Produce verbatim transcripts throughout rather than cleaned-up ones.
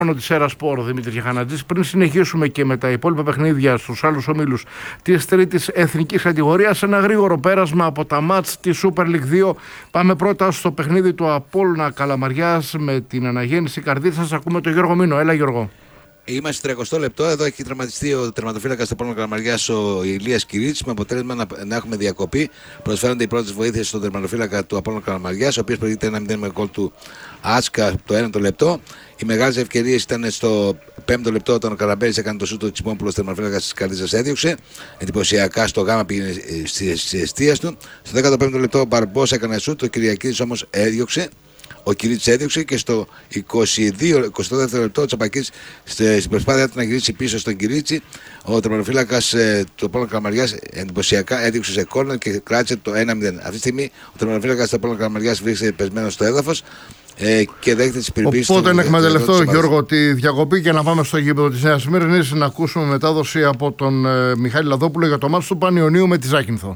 Τη ΣΕΡΑ Σπορ, Δημήτρη Γιαχανατζής. Πριν συνεχίσουμε και με τα υπόλοιπα παιχνίδια στους άλλους ομίλους της τρίτης εθνικής κατηγορίας, ένα γρήγορο πέρασμα από τα μάτς της Super League δύο. Πάμε πρώτα στο παιχνίδι του Απόλλωνα Καλαμαριάς με την αναγέννηση Καρδίτσας. Ακούμε τον Γιώργο Μήνο. Έλα, Γιώργο. Είμαστε στο τριακοστό λεπτό. Εδώ έχει τραυματιστεί ο τερματοφύλακας του Απόλλωνα Καλαμαριάς, ο Ηλίας Κυρίτσης, με αποτέλεσμα να, να έχουμε διακοπή. Προσφέρονται οι πρώτες βοήθειες στον τερματοφύλακα του Απόλλωνα Καλαμαριάς, ο οποίος προηγείται ένα μηδέν με γκολ του Άτσκα το ένατο λεπτό. Οι μεγάλες ευκαιρίες ήταν στο πέμπτο λεπτό, όταν ο Καραμπέλης έκανε το σούτο, ο Τσιμόπουλος τερματοφύλακας της Καρδίτσας έδιωξε. Εντυπωσιακά στο γάμα πήγαινε στις αιστείες του. Στο δέκατο πέμπτο λεπτό ο Μπαρμπός έκανε σούτο, ο Κυριακίδης όμως έδιωξε. Ο Κυρίτσης έδιωξε και στο είκοσι δύο είκοσι δεύτερο λεπτό ο Τσαπακής στην προσπάθεια του να γυρίσει πίσω στον Κυρίτσι, ο τερματοφύλακας του Απόλλωνα Καλαμαριάς εντυπωσιακά έδιωξε σε κόρνερ και κράτησε το ένα μηδέν. Αυτή τη στιγμή ο τερματοφύλακας του Απόλλωνα Καλαμαριάς βρίσκεται πεσμένος στο έδαφος ε, και δέχεται τις περιπτώσεις. Οπότε να εκμεταλλευτώ, Γιώργο, τη διακοπή και να πάμε στο γήπεδο της Νέας Σμύρνης να ακούσουμε μετάδοση από τον ε, Μιχάλη Λαδόπουλο για το μάτς του Πανιωνίου με τη Ζάκυνθο.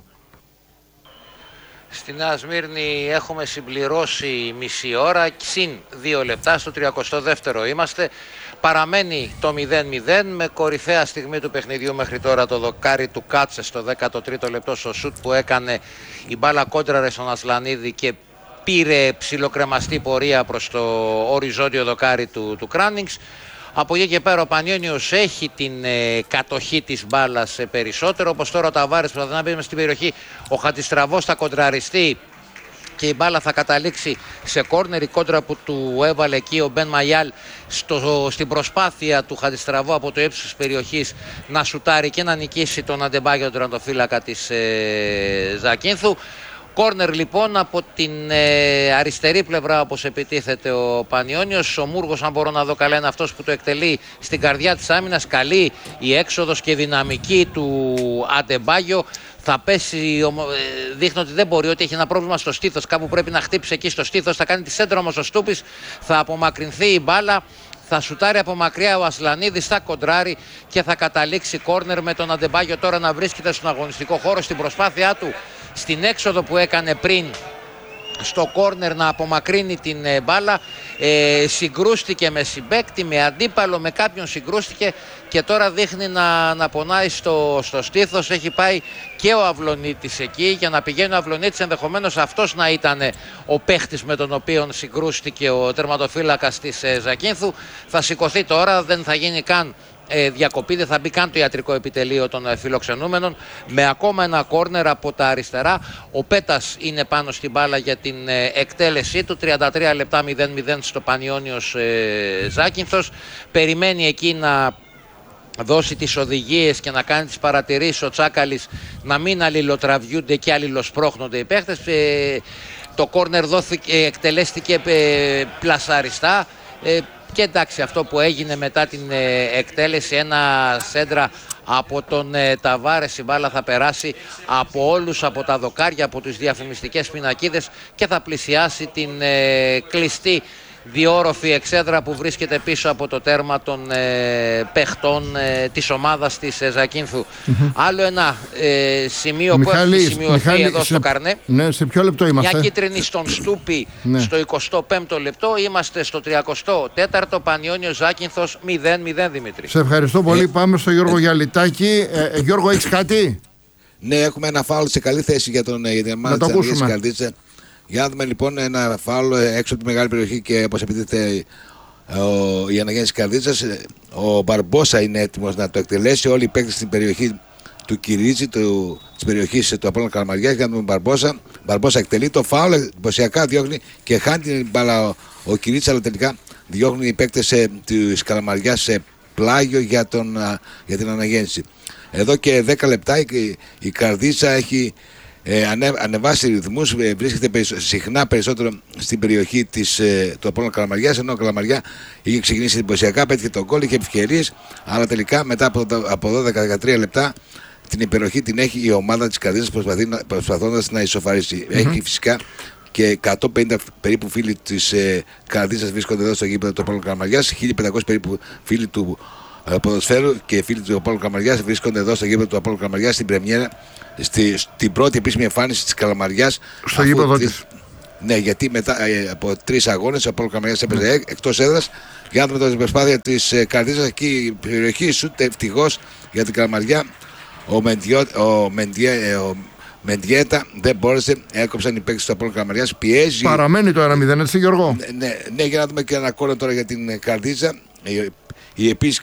Στη Νέα Σμύρνη έχουμε συμπληρώσει μισή ώρα, συν δύο λεπτά, στο τριακοστό δεύτερο είμαστε. Παραμένει το μηδέν μηδέν με κορυφαία στιγμή του παιχνιδιού μέχρι τώρα το δοκάρι του Κάτσε στο δέκατο τρίτο λεπτό, στο σουτ που έκανε η μπάλα κόντραρε στον Ασλανίδη και πήρε ψιλοκρεμαστή πορεία προς το οριζόντιο δοκάρι του, του Κράνινγκς. Από εκεί και πέρα ο Πανιώνιος έχει την ε, κατοχή της μπάλας ε, περισσότερο. Όπως τώρα ο Ταβάρες που θα μπει στην περιοχή, ο Χατζηστραβός θα κοντραριστεί και η μπάλα θα καταλήξει σε κόρνερ. Η κόντρα που του έβαλε εκεί ο Μπεν Μαγιάλ στο, στην προσπάθεια του Χατζηστραβού από το ύψος της περιοχής να σουτάρει και να νικήσει τον Αντεμπάγιο, τον τερματοφύλακα της ε, Ζακίνθου. Κόρνερ λοιπόν από την ε, αριστερή πλευρά, όπως επιτίθεται ο Πανιώνιος. Ο Μούργος, αν μπορώ να δω καλά, είναι αυτός που το εκτελεί στην καρδιά της άμυνας. Καλή η έξοδος και δυναμική του Αντεμπάγιο. Θα πέσει, δείχνει ότι δεν μπορεί, ότι έχει ένα πρόβλημα στο στήθος. Κάπου πρέπει να χτύψει εκεί στο στήθος. Θα κάνει τη σέντρα όμως ο Στούπης. Θα απομακρυνθεί η μπάλα. Θα σουτάρει από μακριά ο Ασλανίδης, θα κοντράρει και θα καταλήξει κόρνερ με τον Αντεμπάγιο τώρα να βρίσκεται στον αγωνιστικό χώρο. Στην προσπάθειά του, στην έξοδο που έκανε πριν στο κόρνερ να απομακρύνει την ε, μπάλα, ε, συγκρούστηκε με συμπέκτη, με αντίπαλο, με κάποιον συγκρούστηκε και τώρα δείχνει να, να πονάει στο, στο στήθος. Έχει πάει και ο Αυλονίτης εκεί, για να πηγαίνει ο Αυλονίτης ενδεχομένως αυτός να ήταν ο παίχτης με τον οποίο συγκρούστηκε ο τερματοφύλακας της ε, Ζακίνθου. Θα σηκωθεί τώρα, δεν θα γίνει καν Ε, διακοπή, δεν θα μπει καν το ιατρικό επιτελείο των ε, φιλοξενούμενων, με ακόμα ένα κόρνερ από τα αριστερά. Ο Πέτας είναι πάνω στην μπάλα για την ε, εκτέλεσή του. Τριάντα τρία λεπτά μηδέν μηδέν στο Πανιώνιος ε, Ζάκυνθος. Περιμένει εκεί να δώσει τις οδηγίες και να κάνει τις παρατηρήσεις ο Τσάκαλης, να μην αλληλοτραβιούνται και αλληλοσπρώχνονται οι παίχτες. Ε, το κόρνερ δόθηκε, εκτελέστηκε ε, πλασαριστά. Ε, Και εντάξει, αυτό που έγινε μετά την ε, εκτέλεση, ένα σέντρα από τον ε, Ταβάρες, η μπάλα θα περάσει από όλους, από τα δοκάρια, από τις διαφημιστικές πινακίδες και θα πλησιάσει την ε, κλειστή διόροφη εξέδρα που βρίσκεται πίσω από το τέρμα των ε, παιχτών ε, της ομάδας της ε, Ζακίνθου. Mm-hmm. Άλλο ένα ε, σημείο Μιχάλη, που έχει σημειωθεί Μιχάλη, εδώ σε, στο καρνέ. Ναι, σε ποιο λεπτό είμαστε? Μια κίτρινη στον Στούπι ναι. Στο εικοστό πέμπτο λεπτό. Είμαστε στο τριακοστό τέταρτο, Πανιώνιος Ζάκυνθος μηδέν μηδέν, Δημήτρη. Σε ευχαριστώ πολύ. Ε, Πάμε στο Γιώργο ε, Γιαλιτάκη. Ε, ε, Γιώργο, έχεις κάτι? Ναι, έχουμε ένα φάουλ σε καλή θέση για, τον, για την ομάδα της Καρδίτσα. Για να δούμε λοιπόν ένα φάουλ έξω από τη μεγάλη περιοχή και όπως επιτίθεται η αναγέννηση Καρδίτσας. Ο Μπαρμπόσα είναι έτοιμος να το εκτελέσει. Όλοι οι παίκτες στην περιοχή του Κυρίτσι, του, της περιοχής του Απόλλωνα Καλαμαριάς. Για να δούμε Μπαρμπόσα. Μπαρμπόσα εκτελεί το φάουλ, εντυπωσιακά διώχνει και χάνει την μπάλα ο, ο Κυρίτσι, αλλά τελικά διώχνουν οι παίκτες ε, της Καλαμαριάς σε πλάγιο για, τον, για την αναγέννηση. Εδώ και δέκα λεπτά η, η Καρδίτσα έχει Ε, ανε, ανεβάσει ρυθμούς, ε, βρίσκεται περισσο, συχνά περισσότερο στην περιοχή της, ε, του Απόλλωνα Καλαμαριάς, ενώ ο Καλαμαριά είχε ξεκινήσει εντυπωσιακά, πέτυχε τον γκολ, είχε ευκαιρίες, αλλά τελικά μετά από, από δώδεκα με δεκατρία λεπτά την υπεροχή την έχει η ομάδα της Καρδίτσας, προσπαθώντας να ισοφαρίσει. Mm-hmm. Έχει φυσικά και εκατόν πενήντα περίπου φίλοι της ε, Καρδίτσας βρίσκονται εδώ στο γήπεδο του Απόλλωνα Καλαμαριάς, χίλια πεντακόσιοι περίπου φίλοι του ποδοσφαίρου και φίλοι του Απόλλωνα Καλαμαριάς βρίσκονται εδώ στο γήπεδο του Απόλλωνα Καλαμαριάς στην πρεμιέρα, στη, στην πρώτη επίσημη εμφάνιση της Καλαμαριάς. Στο γήπεδο της. Ναι, γιατί μετά ε, από τρεις αγώνες ο Απόλλωνα Καλαμαριάς έπαιζε mm. εκτός έδρας Για να δούμε τώρα την προσπάθεια της ε, Καρδίτσας εκεί η περιοχή σουτ ευτυχώς για την Καλαμαριά. Ο, Μεντιό, ο, Μεντιέ, ε, ο Μεντιέτα δεν μπόρεσε, έκοψαν οι παίκτες του Απόλλωνα Καλαμαριάς. Πιέζει. Παραμένει το ένα μηδέν, έτσι Γιώργο. Ναι, ναι, ναι, για να δούμε και ένα κόλλο τώρα για την Καρδίτσα. Η επίσης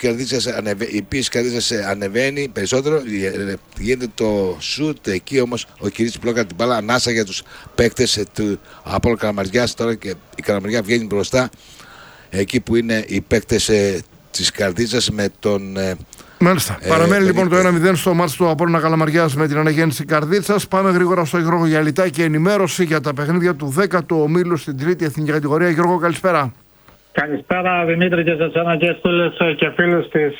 Καρδίτσας ανεβαίνει περισσότερο, γίνεται το σουτ εκεί, όμως ο Κυρίτσης πλόκαρε την μπάλα, ανάσα για τους παίκτες του Απόλλωνα Καλαμαριάς τώρα και η Καλαμαριά βγαίνει μπροστά εκεί που είναι οι παίκτες της Καρδίτσας με τον... Μάλιστα. Ε, Παραμένει ε, λοιπόν ε, το ένα μηδέν στο μάτς του Απόλλωνα Καλαμαριάς με την αναγέννηση Καρδίτσας. Πάμε γρήγορα στο Γιώργο Γιαλιτά και ενημέρωση για τα παιχνίδια του δέκατου ομίλου στην τρίτη εθνική κατηγορία. Γιώργο, καλησπέρα. Καλησπέρα Δημήτρη και σε εσένα και στους και φίλους της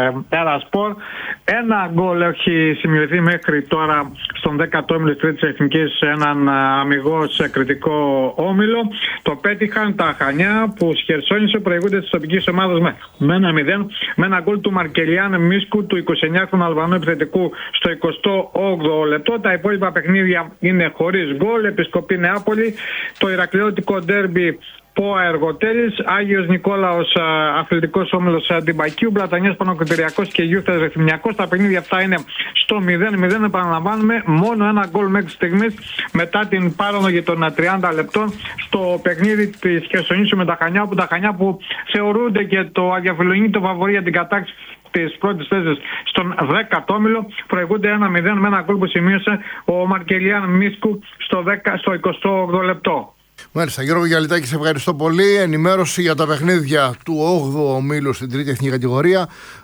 Έρα Σπορ. Ένα γκολ έχει σημειωθεί μέχρι τώρα στον δέκατο όμιλο της Τρίτης Εθνικής, έναν αμιγώς κριτικό όμιλο. Το πέτυχαν τα Χανιά που σχερσόνισε προηγούνται της τοπικής ομάδας με ένα μηδέν με ένα γκολ του Μαρκελιάν Μίσκου του εικοσιεννιάχρονου Αλβανού επιθετικού στο εικοστό όγδοο λεπτό. Τα υπόλοιπα παιχνίδια είναι χωρίς γκολ. Επισκοπή Νεάπολη, το Ηρακλειώτικο ντέρμπι Πόα Εργοτέλης, Άγιος Νικόλαος Αθλητικός Όμιλος Αντιμπακίου, Μπλατανιάς Πανοκυπηριακός και Γιούχτας Ρεθυμιακός. Τα παιχνίδια αυτά είναι στο μηδέν μηδέν. Επαναλαμβάνουμε, μόνο ένα γκολ μέχρι στιγμής μετά την πάρονο των τριάντα λεπτών στο παιχνίδι της Χερσονήσου με τα Χανιά, που τα Χανιά που θεωρούνται και το αδιαφιλονίκητο φαβορί για την κατάκτηση της πρώτης θέσης στον δέκατο όμιλο, προηγούνται ένα μηδέν με ένα γκολ που σημείωσε ο Μαρκελιάν Μίσκου στο, δέκα, στο εικοστό όγδοο λεπτό. Μάλιστα, Γιώργο Γιαλιτάκη, σε ευχαριστώ πολύ. Ενημέρωση για τα παιχνίδια του όγδοου ομίλου στην τρίτη εθνική κατηγορία.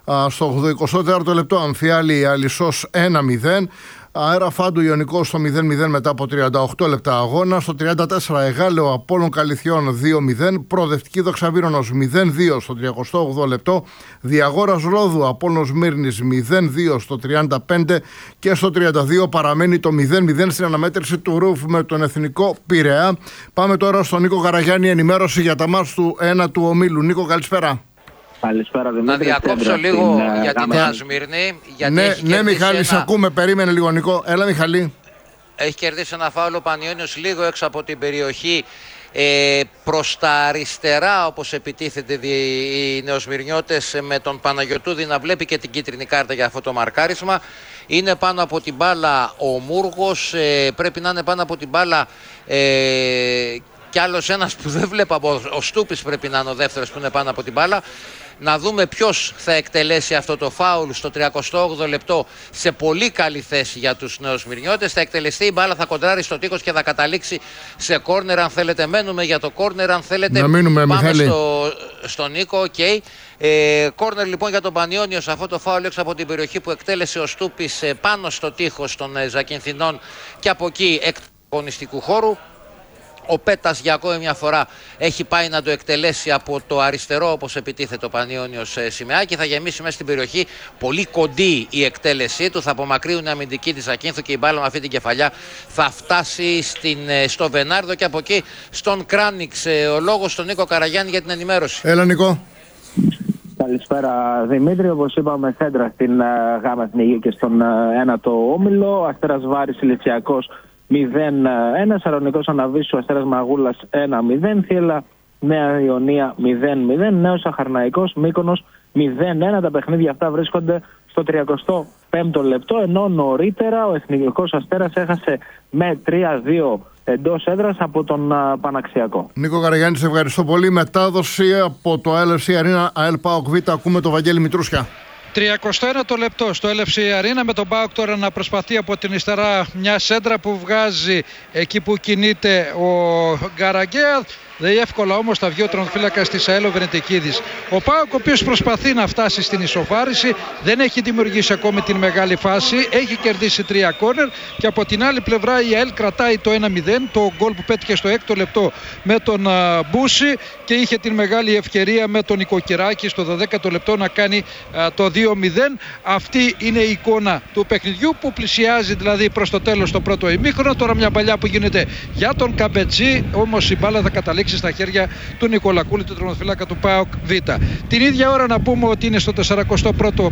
Στο εικοστό τέταρτο λεπτό Αμφιάλη Αλισσός ένα μηδέν. Αέρα Φάντου Ιωνικός στο μηδέν μηδέν μετά από τριάντα οκτώ λεπτά αγώνα. Στο τριάντα τέσσερα Εγάλεο Απόλλων Καλιθιών δύο μηδέν. Προοδευτική Δόξα Βύρονος μηδέν δύο στο τριακοστό όγδοο λεπτό. Διαγόρας Ρόδου Απόλλωνος Μύρνης μηδέν δύο στο τριάντα πέντε. Και στο τριάντα δύο παραμένει το μηδέν μηδέν στην αναμέτρηση του Ρουφ με τον Εθνικό Πειραιά. Πάμε τώρα στον Νίκο Καραγιάννη, ενημέρωση για τα μάτς του ένα του ομίλου. Νίκο, καλησπέρα. Καλησπέρα, Δημήτρη. Να διακόψω λίγο στην, για τη Νέα Σμύρνη. Ναι, ναι, Μιχάλη, ένα... σε ακούμε. Περίμενε λίγο, Νικό. Έλα, Μιχαλή. Έχει κερδίσει ένα φάουλο ο Πανιώνιος λίγο έξω από την περιοχή. Ε, προς τα αριστερά, όπως επιτίθεται οι νεοσμυρνιώτες, με τον Παναγιωτούδη να βλέπει και την κίτρινη κάρτα για αυτό το μαρκάρισμα. Είναι πάνω από την μπάλα ο Μούργος. Ε, πρέπει να είναι πάνω από την μπάλα... Ε, κι άλλος ένας που δεν βλέπω, ο Στούπης πρέπει να είναι ο δεύτερος που είναι πάνω από την μπάλα. Να δούμε ποιος θα εκτελέσει αυτό το φάουλ στο τριακοστό όγδοο λεπτό, σε πολύ καλή θέση για τους νεοσμυρνιώτες. Θα εκτελεστεί, η μπάλα θα κοντράρει στο τείχος και θα καταλήξει σε κόρνερ. Αν θέλετε μένουμε για το κόρνερ, αν θέλετε να μείνουμε, πάμε Μιχάλη. στο, στο Νίκο. Okay. Ε, κόρνερ λοιπόν για τον Πανιώνιο σε αυτό το φάουλ έξω από την περιοχή που εκτέλεσε ο Στούπης ε, πάνω στο τείχος των ε, Ζακυνθινών και από εκεί εκ του αγωνιστικού χώρου. Ο Πέτας για ακόμη μια φορά έχει πάει να το εκτελέσει από το αριστερό, όπως επιτίθεται ο Πανιώνιος Σιμεάκη. Θα γεμίσει μέσα στην περιοχή. Πολύ κοντή η εκτέλεσή του. Θα απομακρύνουν αμυντική της Ακίνθου και η μπάλα με αυτή την κεφαλιά θα φτάσει στην, στο Βενάρδο και από εκεί στον Κράνιξ. Ο λόγος στον Νίκο Καραγιάννη για την ενημέρωση. Έλα, Νικό. Καλησπέρα, Δημήτρη. Όπως είπαμε, σέντρα στην uh, Γάμα Εθνική και στον uh, ένατο όμιλο. Αστέρας Βάρης Ηλιτσιακός μηδέν ένα, Σαρονικός Αναβίσου Αστέρας Μαγούλας ένα μηδέν, Θύελλα Νέα Ιωνία μηδέν μηδέν, Νέος Αχαρναϊκός Μύκονος μηδέν ένα. Τα παιχνίδια αυτά βρίσκονται στο τριακοστό πέμπτο λεπτό, ενώ νωρίτερα ο Εθνικός Αστέρας έχασε με τρία δύο εντός έδρας από τον uh, Παναξιακό. Νίκο Καραγιάννη, σε ευχαριστώ πολύ. Μετάδοση από το ελ εφ σι Arena ΑΕΛ ΠΑΟΚ Β. Ακούμε το Βαγγέλη Μητρούσια. τριακοστό ένατο λεπτό στο ελ εφ σι Arena, με τον ΠΑΟΚ τώρα να προσπαθεί από την υστερά μια σέντρα που βγάζει εκεί που κινείται ο Γκαραγκέα. Δεν εύκολα όμως θα βγει ο τερματοφύλακας της ΑΕΛ ο Βενετικίδης. Ο ΠΑΟΚ, ο οποίος προσπαθεί να φτάσει στην ισοφάριση, δεν έχει δημιουργήσει ακόμη την μεγάλη φάση, έχει κερδίσει τρία κόρνερ και από την άλλη πλευρά η ΑΕΛ κρατάει το ένα μηδέν, το γκολ που πέτυχε στο έκτο λεπτό με τον α, Μπούση, και είχε την μεγάλη ευκαιρία με τον Οικοκυράκη στο δωδέκατο λεπτό να κάνει α, το δύο μηδέν. Αυτή είναι η εικόνα του παιχνιδιού που πλησιάζει δηλαδή προς το τέλος το πρώτο ημίχρονο. Τώρα μια παλιά που γίνεται για τον Καμπετζή, όμως η μπάλα θα καταλήξει καταλήξει στα χέρια του Νικολακούλη, του τερματοφύλακα του ΠΑΟΚ Β. Την ίδια ώρα να πούμε ότι είναι στο σαράντα πρώτο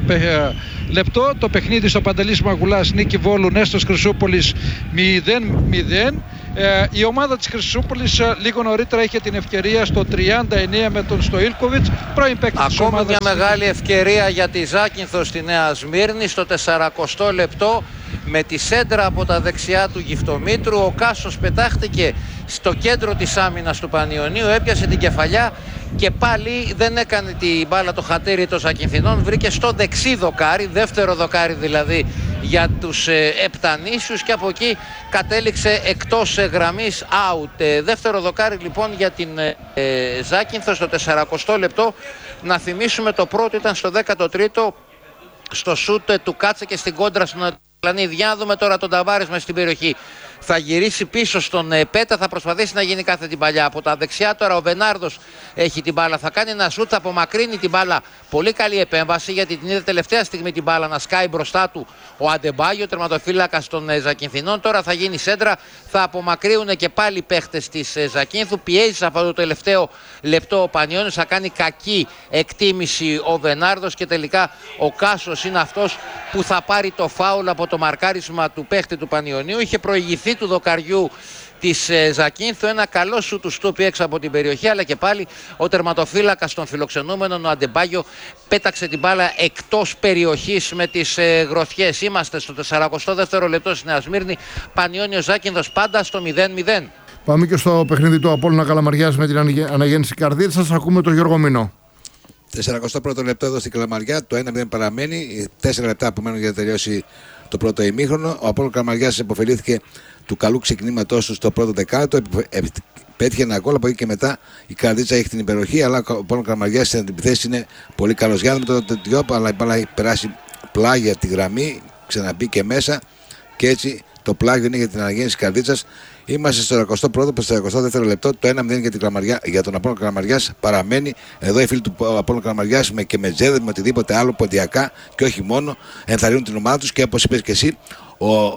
λεπτό το παιχνίδι στο Παντελής Μαγουλάς, νίκη Βόλου Νέστος Χρυσούπολης μηδέν μηδέν. Ε, η ομάδα της Χρυσούπολης ε, λίγο νωρίτερα είχε την ευκαιρία στο τριάντα εννέα με τον Στοήλκοβιτς, πρώην παίκτη της ομάδας. Ακόμη μια μεγάλη ευκαιρία για τη Ζάκυνθο στη Νέα Σμύρνη στο σαρανταοστό λεπτό με τη σέντρα από τα δεξιά του Γυφτομήτρου. Ο Κάσος πετάχτηκε στο κέντρο της άμυνας του Πανιωνίου, έπιασε την κεφαλιά και πάλι δεν έκανε την μπάλα το χατήρι των Ζακυνθινών, βρήκε στο δεξί δοκάρι, δεύτερο δοκάρι δηλαδή για τους ε, Επτανήσιους, και από εκεί κατέληξε εκτός ε, γραμμής out. Ε, δεύτερο δοκάρι λοιπόν για την ε, Ζάκυνθο στο σαρανταοστό λεπτό. Να θυμίσουμε το πρώτο ήταν στο δέκατο τρίτο στο σούτ ε, του Κάτσε και στην κόντρα στον Ατλανίδη. Για να δούμε τώρα τον Ταβάρες μες στην περιοχή. Θα γυρίσει πίσω στον ε, Πέτα, θα προσπαθήσει να γίνει κάθε την παλιά. Από τα δεξιά τώρα ο Βενάρδος έχει την μπάλα. Θα κάνει ένα σούτ, θα απομακρύνει την μπάλα. Πολύ καλή επέμβαση, γιατί την είδε τελευταία στιγμή την μπάλα να σκάει μπροστά του ο Αντεμπάγιο, τερματοφύλακας των ε, Ζακυνθινών. Τώρα θα γίνει σέντρα, θα απομακρύνουν και πάλι παίχτες της ε, Ζακύνθου. Πιέζει σε αυτό το τελευταίο λεπτό ο Πανιώνιος, θα κάνει κακή εκτίμηση ο Βενάρδος και τελικά ο Κάσος είναι αυτός που θα πάρει το φάουλ από το μαρκάρισμα του παίχτη του Πανιωνίου. Είχε προηγηθεί του δοκαριού της ε, Ζακύνθου, ένα καλό σου του στούπι έξω από την περιοχή, αλλά και πάλι ο τερματοφύλακας των φιλοξενούμενων, ο Αντεμπάγιο, πέταξε την μπάλα εκτός περιοχής με τις ε, γροθιές. Είμαστε στο σαρανταοστό δεύτερο λεπτό στη Νέα Σμύρνη, Πανιώνιος Ζάκυνθος πάντα στο μηδέν μηδέν. Πάμε και στο παιχνίδι του Απόλλωνα Καλαμαριάς με την αναγέννηση Καρδίτσας. Ακούμε τον Γιώργο Μινό. σαράντα πρώτο λεπτό εδώ στην Καλαμαριά, το ένα μηδέν παραμένει, τέσσερα λεπτά που μένουν για να τελειώσει το πρώτο ημίχρονο. Ο Απόλλωνας Καλαμαριάς υποφελήθηκε του καλού ξεκινήματός του στο πρώτο δεκάλεπτο. Πέτυχε ένα γκολ, από εκεί και μετά η Καρδίτσα έχει την υπεροχή, αλλά ο Απόλλωνας Καλαμαριάς στην αντιπιθέση είναι πολύ καλός. Για με το Τιόπ, αλλά η μπάλα έχει περάσει πλάγια τη γραμμή, ξαναμπήκε μέσα και έτσι το πλάγιο είναι για την αναγέννηση Καρδίτσας. Είμαστε στο σαράντα πρώτο προς το σαράντα δεύτερο λεπτό. Το ένα μηδέν για, την Καλαμαριά, για τον Απόλλωνα Καλαμαριάς παραμένει. Εδώ οι φίλοι του Απόλλωνα Καλαμαριάς με και με τζέδε, με οτιδήποτε άλλο ποντιακά και όχι μόνο, ενθαρρύνουν την ομάδα τους και όπως είπες και εσύ, ο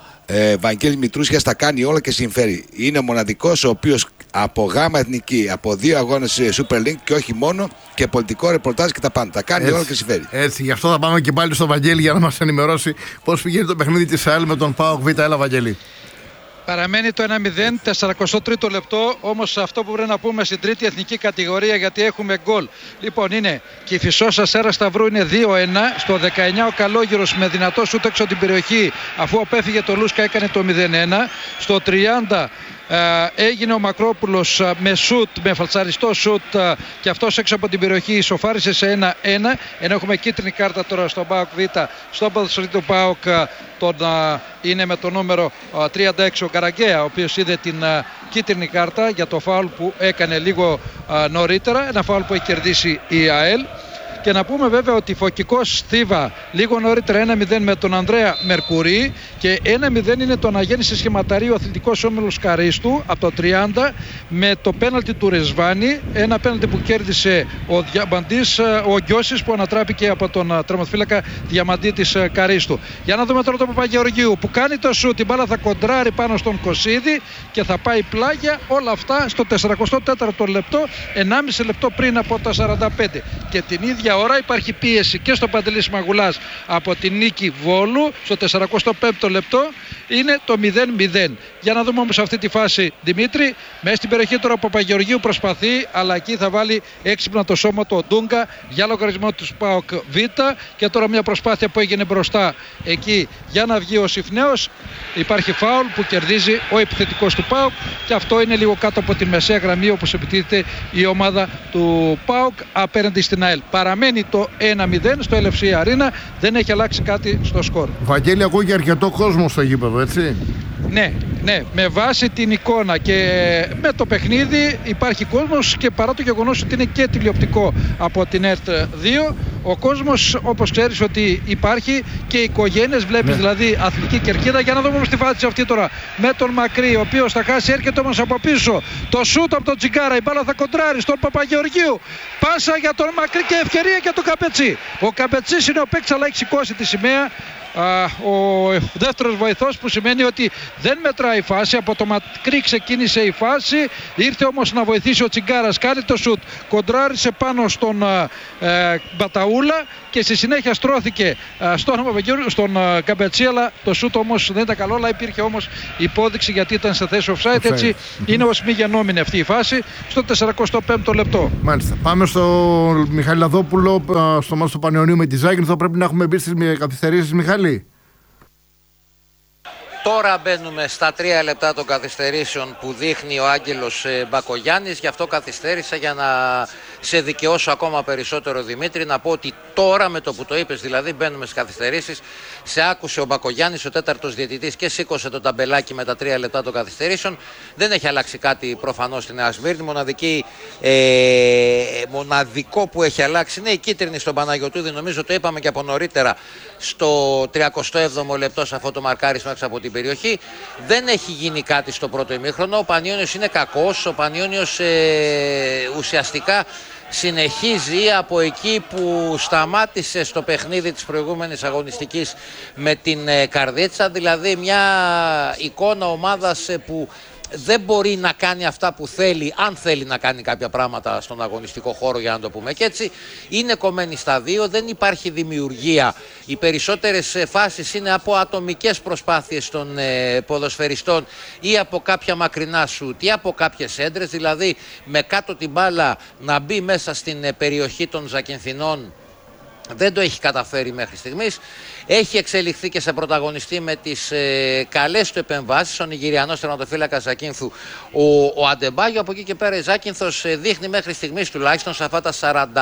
ε, Βαγγέλης Μητρούσιας τα κάνει όλα και συμφέρει. Είναι ο μοναδικός ο οποίος από γάμα εθνική, από δύο αγώνες Super League και όχι μόνο, και πολιτικό ρεπορτάζ και τα πάντα. Τα κάνει όλα και συμφέρει. Έτσι, γι' αυτό θα πάμε και πάλι στο Βαγγέλη για να μας ενημερώσει πώς πηγαίνει το παιχνίδι της ΑΕΛ με τον ΠΑΟΚ Β. Έλα, Βαγγέλη. Παραμένει το ένα μηδέν, σαράντα τρίτο λεπτό, όμως αυτό που πρέπει να πούμε στην τρίτη εθνική κατηγορία, γιατί έχουμε γκολ. Λοιπόν, είναι Κηφισός Αστέρας Σταυρού, είναι δύο ένα, στο δεκαεννιά ο Καλόγυρος με δυνατό σούτ έξω την περιοχή, αφού απέφυγε το Λούσκα έκανε το μηδέν ένα, στο τριάντα ε, έγινε ο Μακρόπουλος με σούτ, με φαλτσαριστό σούτ ε, και αυτός έξω από την περιοχή ισοφάρισε σε ένα ένα, ενώ έχουμε κίτρινη κάρτα τώρα στον ΠΑΟΚ Β, στον ποδοσφαιριστή του ΠΑΟΚ τον, ε, είναι με το νούμερο ε, τριάντα έξι ο Καραγκαία, ο οποίος είδε την uh, κίτρινη κάρτα για το φάουλ που έκανε λίγο uh, νωρίτερα, ένα φάουλ που έχει κερδίσει η ΑΕΛ. Και να πούμε βέβαια ότι Φωκικός Θήβα λίγο νωρίτερα ένα μηδέν με τον Ανδρέα Μερκουρί, και ένα μηδέν είναι το αναγέννηση σχηματαρίου Αθλητικός Όμιλος Καρίστου από το τριάντα με το πέναλτι του Ρεσβάνη, ένα πέναλτι που κέρδισε ο Διαμαντής, ο Γκιώσης, που ανατράπηκε από τον τερματοφύλακα Διαμαντή της Καρίστου. Για να δούμε τώρα τον Παπαγεωργίου που κάνει το σούτ, την μπάλα θα κοντράρει πάνω στον Κωσίδη και θα πάει πλάγια, όλα αυτά στο σαράντα τέταρτο λεπτό, ενάμιση λεπτό πριν από τα σαράντα πέντε. Και την ίδια ώρα υπάρχει πίεση και στο Παντελής Μαγουλάς από την νίκη Βόλου στο σαράντα πέμπτο λεπτό, είναι το μηδέν μηδέν. Για να δούμε όμως αυτή τη φάση, Δημήτρη, μέσα στην περιοχή τώρα ο Παπαγεωργίου προσπαθεί, αλλά εκεί θα βάλει έξυπνα το σώμα του ο Ντούγκα για λογαριασμό του ΠΑΟΚ Β, και τώρα μια προσπάθεια που έγινε μπροστά εκεί για να βγει ο Συφνέος, υπάρχει φάουλ που κερδίζει ο επιθετικός του ΠΑΟΚ, και αυτό είναι λίγο κάτω από τη μεσαία γραμμή όπως επιτίθεται η ομάδα του ΠΑΟΚ απέναντι στην ΑΕΛ. Παραμένει το ένα μηδέν στο ελ εφ σι Arena, δεν έχει αλλάξει κάτι στο σκορ. Βαγγέλη, ακούω και αρκετό κόσμο στο γήπεδο, έτσι. Ναι, ναι, με βάση την εικόνα και με το παιχνίδι υπάρχει κόσμος, και παρά το γεγονός ότι είναι και τηλεοπτικό από την ΕΡΤ δύο, ο κόσμος όπως ξέρεις ότι υπάρχει, και οι οικογένειες, βλέπεις, ναι, δηλαδή αθλητική κερκίδα. Για να δούμε όμως τη φάση αυτή τώρα με τον Μακρύ, ο οποίος θα χάσει, έρχεται όμως από πίσω το σούτ από τον Τσιγκάρα, η μπάλα θα κοντράρει στον Παπαγεωργίου, πάσα για τον Μακρύ και ευκαιρία για τον Καπετσί. Ο Καπετσής είναι ο παίκτης, αλλά έχει σηκώσει τη σημαία α, ο δεύτερος βοηθός, που σημαίνει ότι δεν μετράει η φάση. Από το μακρύ ξεκίνησε η φάση, ήρθε όμως να βοηθήσει ο Τσιγκάρας, κάνει το σουτ, κοντράρισε πάνω στον ε, Μπαταούλα και στη συνέχεια στρώθηκε ε, στον, στον ε, Καμπετσί, αλλά το σουτ όμως δεν ήταν καλό, αλλά υπήρχε όμως υπόδειξη γιατί ήταν σε θέση offside, έτσι είναι ως μη γεννόμενη αυτή η φάση στο σαρανταπέμπτο λεπτό. Μάλιστα. Πάμε στο Μιχάλη Λαδόπουλο, στο μάτς του Πανιωνίου με τη Ζάκυνθο. Πρέπει να έχουμε μπει στις καθυστερήσεις, Μιχάλη. Τώρα μπαίνουμε στα τρία λεπτά των καθυστερήσεων που δείχνει ο Άγγελος Μπακογιάννης. Γι' αυτό καθυστέρησα για να σε δικαιώσω ακόμα περισσότερο, Δημήτρη. Να πω ότι τώρα, με το που το είπες, δηλαδή μπαίνουμε στις καθυστερήσεις. Σε άκουσε ο Μπακογιάννης, ο τέταρτος διαιτητής, και σήκωσε το ταμπελάκι με τα τρία λεπτά των καθυστερήσεων. Δεν έχει αλλάξει κάτι προφανώς στη Νέα Σμύρνη. Μοναδική, ε, μοναδικό που έχει αλλάξει είναι η κίτρινη στον Παναγιωτούδη. Νομίζω το είπαμε και από νωρίτερα στο τριακοστό έβδομο λεπτό, σε αυτό το μαρκάρισμα έξω από την περιοχή. Δεν έχει γίνει κάτι στο πρώτο ημίχρονο. Ο Πανιώνιος είναι κακός. Ο Πανιώνιος ε, ουσιαστικά συνεχίζει από εκεί που σταμάτησε στο παιχνίδι της προηγούμενης αγωνιστικής με την ε, Καρδίτσα. Δηλαδή μια εικόνα ομάδας ε, που δεν μπορεί να κάνει αυτά που θέλει, αν θέλει να κάνει κάποια πράγματα στον αγωνιστικό χώρο, για να το πούμε και έτσι. Είναι κομμένη στα δύο, δεν υπάρχει δημιουργία. Οι περισσότερες φάσεις είναι από ατομικές προσπάθειες των ε, ποδοσφαιριστών ή από κάποια μακρινά σουτ ή από κάποιες έντρες, δηλαδή με κάτω την μπάλα να μπει μέσα στην ε, περιοχή των Ζακυνθινών. Δεν το έχει καταφέρει μέχρι στιγμής. Έχει εξελιχθεί και σε πρωταγωνιστή με τις ε, καλές του επεμβάσεις ο Νιγηριανός τερματοφύλακας Ζακίνθου, ο, ο Αντεμπάγιο. Από εκεί και πέρα η Ζάκυνθος ε, δείχνει μέχρι στιγμής, τουλάχιστον σε αυτά τα σαράντα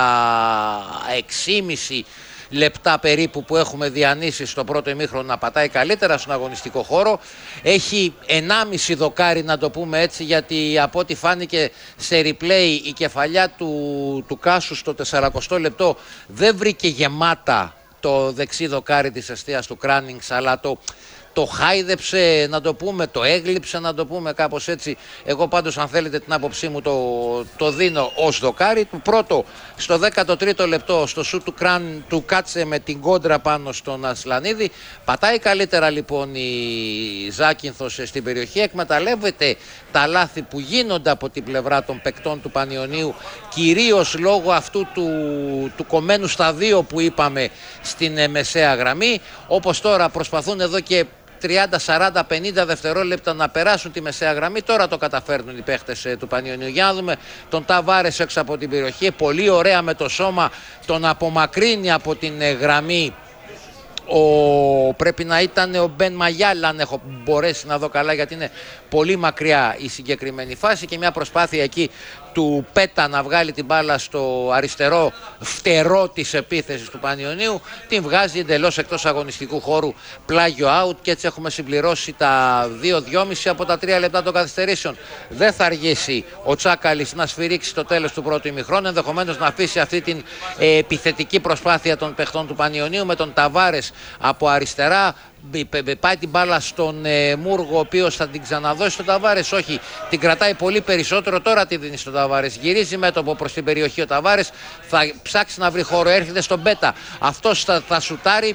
έξι κόμμα πέντε λεπτά περίπου που έχουμε διανύσει στο πρώτο ημίχρονο, να πατάει καλύτερα στον αγωνιστικό χώρο. Έχει ενάμιση δοκάρι, να το πούμε έτσι, γιατί από ό,τι φάνηκε σε replay η κεφαλιά του, του Κάσου στο τεσσαρακοστό λεπτό δεν βρήκε γεμάτα το δεξί δοκάρι της εστίας του Κράνινγκς, αλλά το, το χάιδεψε, να το πούμε, το έγλειψε, να το πούμε κάπως έτσι. Εγώ πάντως, αν θέλετε την άποψή μου, το, το δίνω ως δοκάρι. Του πρώτο στο δέκατο τρίτο λεπτό στο σουτ του, Κράν, του Κάτσε με την κόντρα πάνω στον Ασλανίδη. Πατάει καλύτερα λοιπόν η Ζάκυνθος στην περιοχή, εκμεταλλεύεται τα λάθη που γίνονται από την πλευρά των παικτών του Πανιωνίου, κυρίως λόγω αυτού του, του κομμένου σταδίου που είπαμε στην ε, μεσαία γραμμή. Όπως τώρα προσπαθούν εδώ και τριάντα, σαράντα, πενήντα δευτερόλεπτα να περάσουν τη μεσαία γραμμή. Τώρα το καταφέρνουν οι παίχτες ε, του Πανιωνίου. Για να δούμε τον Ταβάρες έξω από την περιοχή. Πολύ ωραία με το σώμα, τον απομακρύνει από την ε, γραμμή. Ο... Πρέπει να ήταν ο Μπεν Μαγιάλ, αν έχω μπορέσει να δω καλά, γιατί είναι πολύ μακριά η συγκεκριμένη φάση, και μια προσπάθεια εκεί του Πέτα να βγάλει την μπάλα στο αριστερό φτερό της επίθεσης του Πανιωνίου, την βγάζει εντελώς εκτός αγωνιστικού χώρου, πλάγιο out, και έτσι έχουμε συμπληρώσει τα δύο δυόμιση από τα τρία λεπτά των καθυστερήσεων. Δεν θα αργήσει ο Τσάκαλης να σφυρίξει το τέλος του πρώτου ημιχρόνου, ενδεχομένως να αφήσει αυτή την ε, επιθετική προσπάθεια των παιχτών του Πανιωνίου με τον Ταβάρες από αριστερά. Πάει την μπάλα στον ε, Μούργο, ο οποίος θα την ξαναδώσει στον Ταβάρες. Όχι, την κρατάει πολύ περισσότερο. Τώρα τη δίνει στον Ταβάρες. Γυρίζει μέτωπο προς την περιοχή ο Ταβάρες. Θα ψάξει να βρει χώρο. Έρχεται στον Μπέτα. Αυτός θα, θα σουτάρει.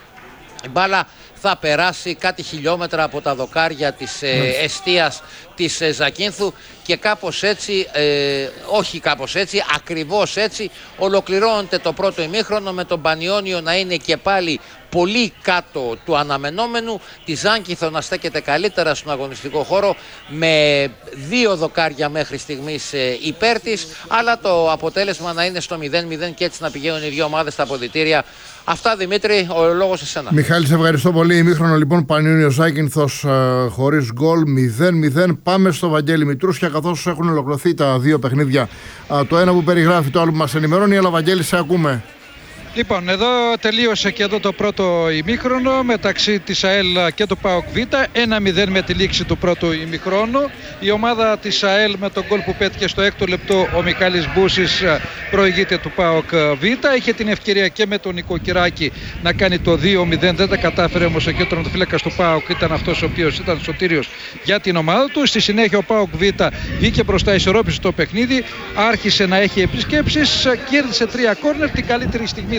Η μπάλα θα περάσει κάτι χιλιόμετρα από τα δοκάρια της ε, εστίας της ε, Ζακίνθου, και κάπως έτσι, ε, όχι κάπως έτσι, ακριβώς έτσι ολοκληρώνεται το πρώτο ημίχρονο, με τον Πανιώνιο να είναι και πάλι πολύ κάτω του αναμενόμενου, τη Ζάκυνθο να στέκεται καλύτερα στον αγωνιστικό χώρο με δύο δοκάρια μέχρι στιγμής ε, υπέρ της, αλλά το αποτέλεσμα να είναι στο μηδέν μηδέν και έτσι να πηγαίνουν οι δύο ομάδες στα αποδυτήρια. Αυτά, Δημήτρη, ο λόγος σε σένα. Μιχάλη, σε ευχαριστώ πολύ. Ημίχρονο λοιπόν, Πανιώνιος Ζάκυνθος ε, χωρίς γκολ, μηδέν μηδέν. Πάμε στο Βαγγέλη Μητρούσια, καθώς έχουν ολοκληρωθεί τα δύο παιχνίδια. Ε, το ένα που περιγράφει, το άλλο που μας ενημερώνει. Αλλά Βαγγέλη, σε ακούμε. Λοιπόν, εδώ τελείωσε και εδώ το πρώτο ημίχρονο μεταξύ της ΑΕΛ και του ΠΑΟΚ Β. ένα μηδέν με τη λήξη του πρώτου ημίχρονου. Η ομάδα της ΑΕΛ με τον γκολ που πέτυχε στο έκτο λεπτό ο Μιχάλης Μπούσης προηγείται του ΠΑΟΚ Β. Είχε την ευκαιρία και με τον Νικό Κυράκη να κάνει το δύο μηδέν. Δεν τα κατάφερε όμως ο τερματοφύλακας του ΠΑΟΚ. Ήταν αυτός ο οποίος ήταν σωτήριος για την ομάδα του. Στη συνέχεια ο ΠΑΟΚ Β βγήκε μπροστά, ισορρόπησε το παιχνίδι. Άρχισε να έχει επισκέψεις. Κέρδισε τρία κόρνερ. Την καλύτερη στιγμή θα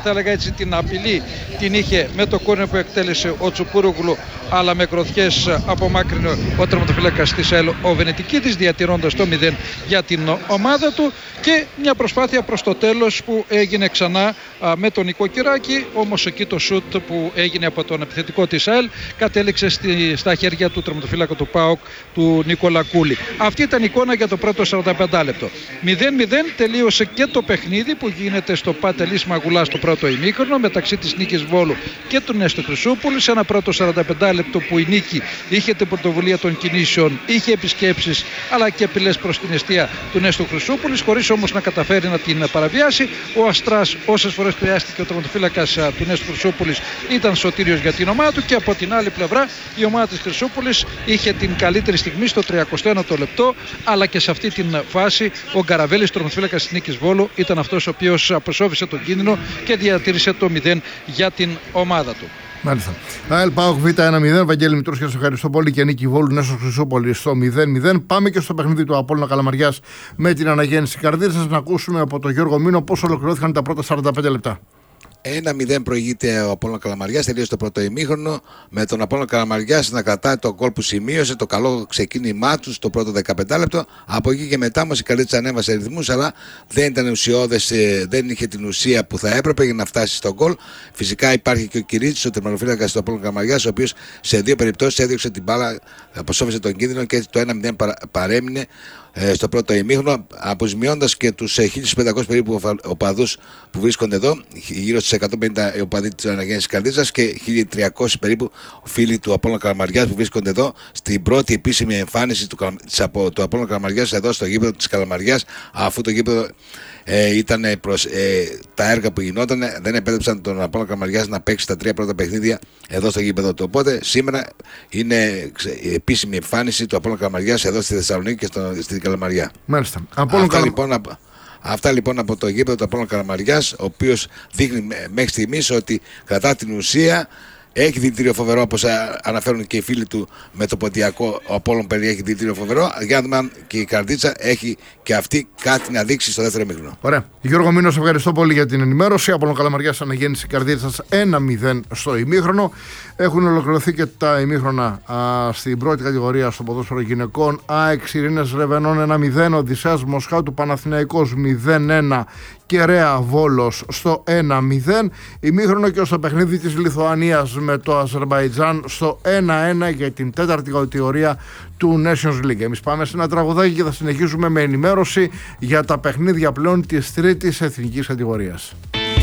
θα έλεγα έτσι την απειλή την είχε με το κόρνερ που εκτέλεσε ο Τσουπούρουγλου, αλλά με κροθιές απομάκρυνε ο τερματοφύλακας της ΑΕΛ ο Βενετικίδης, διατηρώντας το μηδέν για την ομάδα του, και μια προσπάθεια προς το τέλος που έγινε ξανά α, με τον Νικό Κυράκη, όμως εκεί το σουτ που έγινε από τον επιθετικό της ΑΕΛ κατέληξε στη, στα χέρια του τερματοφύλακα του ΠΑΟΚ, του Νίκολα Κούλη. Αυτή ήταν η εικόνα για το πρώτο σαράντα πέντε λεπτό. μηδέν μηδέν τελείωσε και το παιχνίδι που γίνεται στο Πάτελης Μαγουλά στο πρώτο ημίχρονο μεταξύ της Νίκης Βόλου και του Νέστου Χρυσούπολη, σε ένα πρώτο σαράντα πέντε λεπτό που η Νίκη είχε την πρωτοβουλία των κινήσεων, είχε επισκέψεις αλλά και απειλές προς την εστία του Νέστου Χρυσούπολης, χωρίς όμως να καταφέρει να την παραβιάσει. Ο Αστράς, όσες φορές χρειάστηκε ο τερματοφύλακας του Νέστου Χρυσούπολης, ήταν σωτήριος για την ομάδα του, και από την άλλη πλευρά η ομάδα της Χρυσούπολης είχε την καλύτερη στιγμή στο τριανταοστό ένατο λεπτό, αλλά και σε αυτή την φάση ο Γκαραβέλης, τερματοφύλακας της Νίκης Βόλου, ήταν αυτός ο οποίος αποσόβησε τον κίνδυνο και διατήρησε το μηδέν για την ομάδα του. Μάλιστα. ΑΕΛ ΠΑΟΚ Β ένα μηδέν. Βαγγέλη Μητρούσια, σε ευχαριστώ πολύ, και Νίκη Βόλου Νέσος Χρυσούπολης στο μηδέν μηδέν. Πάμε και στο παιχνίδι του Απόλλωνα Καλαμαριάς με την αναγέννηση Καρδίτσας. Να ακούσουμε από τον Γιώργο Μήνο πώς ολοκληρώθηκαν τα πρώτα σαράντα πέντε λεπτά. ένα μηδέν προηγείται ο Απόλλωνα Καλαμαριάς, τελείωσε το πρώτο ημίχρονο με τον Απόλλωνα Καλαμαριάς να κρατάει το γκολ που σημείωσε, το καλό ξεκίνημά του στο πρώτο δεκαπέντε λεπτό. Από εκεί και μετά όμως η Καρδίτσα ανέβασε ρυθμούς, αλλά δεν ήταν ουσιώδες, δεν είχε την ουσία που θα έπρεπε για να φτάσει στο γκολ. Φυσικά υπάρχει και ο Κυρίτσης, ο τερματοφύλακας του Απόλλωνα Καλαμαριάς, ο οποίος σε δύο περιπτώσεις έδιωξε την μπάλα, αποσόβησε τον κίνδυνο και το ένα μηδέν παρέμεινε στο πρώτο ημίχρονο, αποζημιώντας και τους χίλιους πεντακόσιους περίπου οπαδούς που βρίσκονται εδώ, γύρω στις εκατόν πενήντα οπαδοί της αναγέννησης Καρδίτσας και χίλιοι τριακόσιοι περίπου φίλοι του Απόλλωνα Καλαμαριάς που βρίσκονται εδώ στην πρώτη επίσημη εμφάνιση του, του Απόλλωνα Καλαμαριάς εδώ στο γήπεδο της Καλαμαριάς, αφού το γήπεδο ε, ήταν προς, ε, τα έργα που γινόταν δεν επέτρεψαν τον Απόλλωνα Καλαμαριάς να παίξει τα τρία πρώτα παιχνίδια εδώ στο γήπεδο του. Οπότε σήμερα είναι η επίσημη εμφάνιση του Απόλλωνα Καλαμαριάς εδώ στη Θεσσαλονίκη και στο, στην Καλαμαριά. Μάλιστα. Αυτά, Καλα... λοιπόν, αυτά λοιπόν από το γήπεδο του Απόλλωνα Καλαμαριάς, ο οποίος δείχνει μέχρι στιγμής ότι κρατά την ουσία. Έχει δηλητήριο φοβερό, όπως αναφέρουν και οι φίλοι του με το Ποντιακό. Ο Απόλλων περιέχει δηλητήριο φοβερό. Για να δούμε αν και η Καρδίτσα έχει και αυτή κάτι να δείξει στο δεύτερο ημίχρονο. Ωραία. Γιώργο Μήνο, ευχαριστώ πολύ για την ενημέρωση. Απόλλων Καλαμαριάς αναγέννηση Καρδίτσας ένα μηδέν στο ημίχρονο. Έχουν ολοκληρωθεί και τα ημίχρονα α, στην πρώτη κατηγορία στο ποδόσφαιρο γυναικών. ΑΕΚ Ειρήνες Ρεβενών ένα μηδέν, Οδυσσέας Μοσχάτου Παναθηναϊκός μηδέν ένα, Κεραία Βόλος στο ένα μηδέν. Ημίχρονο και στο παιχνίδι της Λιθουανίας με το Αζερμπαϊτζάν στο ένα ένα για την τέταρτη κατηγορία του Nations League. Εμείς πάμε σε ένα τραγουδάκι και θα συνεχίσουμε με ενημέρωση για τα παιχνίδια πλέον της τρίτης εθνικής κατηγορίας.